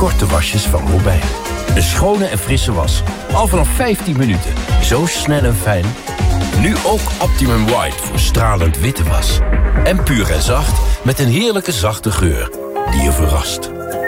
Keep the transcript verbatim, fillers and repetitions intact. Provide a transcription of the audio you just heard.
korte wasjes van Robijn. Een schone en frisse was. Al vanaf vijftien minuten. Zo snel en fijn. Nu ook Optimum White voor stralend witte was. En puur en zacht met een heerlijke zachte geur die je verrast.